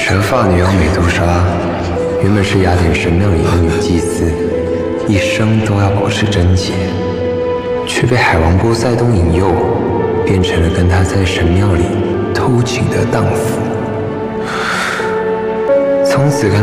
蛇发女妖美杜莎原本是雅典神庙里的女祭司，一生都要保持贞洁，却被海王波塞冬引诱，变成了跟他在神庙里偷情的荡妇。从此跟